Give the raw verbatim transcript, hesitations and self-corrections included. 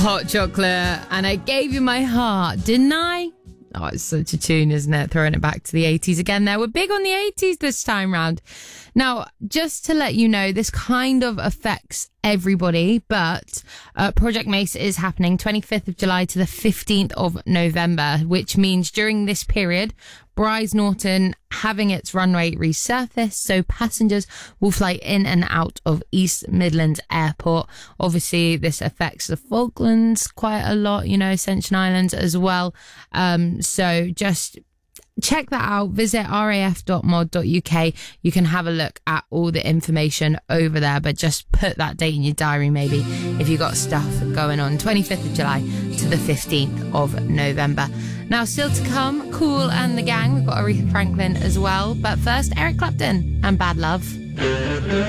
Hot Chocolate, and I gave you my heart, didn't I? Oh, it's such a tune, isn't it? Throwing it back to the eighties again there. We're big on the eighties this time round. Now, just to let you know, this kind of affects everybody, but uh, Project Mace is happening twenty-fifth of July to the fifteenth of November, which means during this period, Brize Norton having its runway resurfaced, so passengers will fly in and out of East Midlands Airport. Obviously, this affects the Falklands quite a lot, you know, Ascension Islands as well. Um, so just check that out. Visit r a f dot mod dot u k. You can have a look at all the information over there, but just put that date in your diary maybe if you got stuff going on. twenty-fifth of July to the fifteenth of November. Now, still to come, Kool and the Gang. We've got Aretha Franklin as well. But first, Eric Clapton and Bad Love.